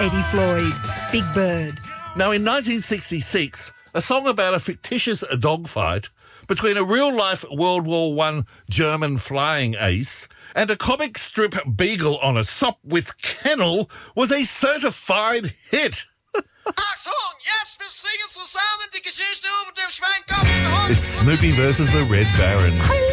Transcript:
Eddie Floyd, Big Bird. Now, in 1966, a song about a fictitious dogfight between a real-life World War I German flying ace and a comic strip beagle on a sop with kennel was a certified hit. Achtung, jetzt wir singen zusammen die Geschichte über den Schweinkopf und den Hund. It's Snoopy versus the Red Baron.